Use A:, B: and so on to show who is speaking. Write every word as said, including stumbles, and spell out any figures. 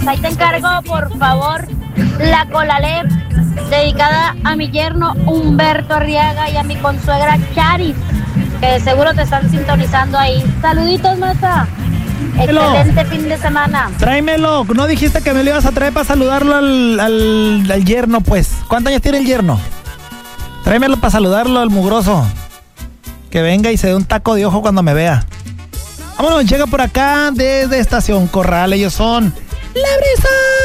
A: ahí te encargo, por favor, la Colalep, dedicada a mi yerno Humberto Arriaga y a mi consuegra Charis, que seguro te están sintonizando ahí. Saluditos, Masa. Excelente fin de semana.
B: Tráemelo. ¿No dijiste que me lo ibas a traer para saludarlo al, al, al yerno, pues? ¿Cuántos años tiene el yerno? Tráemelo para saludarlo al mugroso. Que venga y se dé un taco de ojo cuando me vea. Vámonos, llega por acá desde Estación Corral. Ellos son La Brisa.